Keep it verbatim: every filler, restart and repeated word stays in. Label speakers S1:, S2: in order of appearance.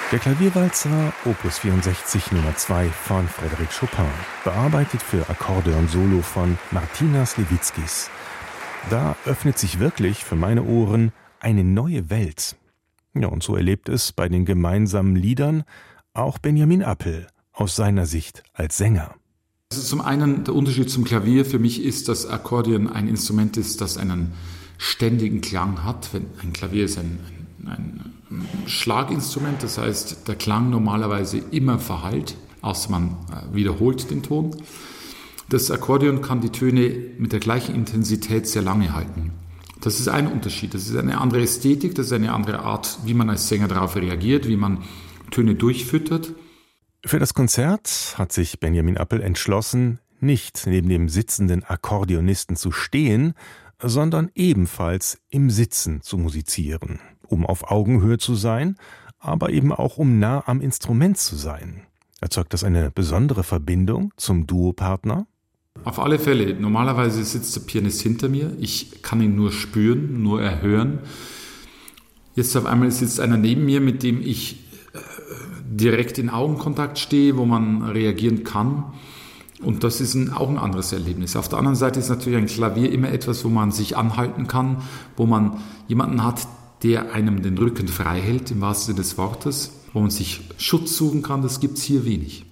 S1: Der Klavierwalzer Opus vierundsechzig Nummer zwei von Frédéric Chopin, bearbeitet für Akkordeon-Solo von Martina Sliwickis. Da öffnet sich wirklich für meine Ohren eine neue Welt. Ja, und so erlebt es bei den gemeinsamen Liedern auch Benjamin Appel aus seiner Sicht als Sänger.
S2: Also zum einen der Unterschied zum Klavier für mich ist, dass Akkordeon ein Instrument ist, das einen ständigen Klang hat. Ein Klavier ist ein, ein, ein Schlaginstrument, das heißt, der Klang normalerweise immer verhallt, außer man wiederholt den Ton. Das Akkordeon kann die Töne mit der gleichen Intensität sehr lange halten. Das ist ein Unterschied. Das ist eine andere Ästhetik, das ist eine andere Art, wie man als Sänger darauf reagiert, wie man Töne durchfüttert.
S1: Für das Konzert hat sich Benjamin Appel entschlossen, nicht neben dem sitzenden Akkordeonisten zu stehen, sondern ebenfalls im Sitzen zu musizieren, um auf Augenhöhe zu sein, aber eben auch um nah am Instrument zu sein. Erzeugt das eine besondere Verbindung zum Duopartner?
S2: Auf alle Fälle. Normalerweise sitzt der Pianist hinter mir. Ich kann ihn nur spüren, nur erhören. Jetzt auf einmal sitzt einer neben mir, mit dem ich direkt in Augenkontakt stehe, wo man reagieren kann. Und das ist ein, auch ein anderes Erlebnis. Auf der anderen Seite ist natürlich ein Klavier immer etwas, wo man sich anhalten kann, wo man jemanden hat, der einem den Rücken frei hält, im wahrsten Sinne des Wortes, wo man sich Schutz suchen kann. Das gibt es hier wenig.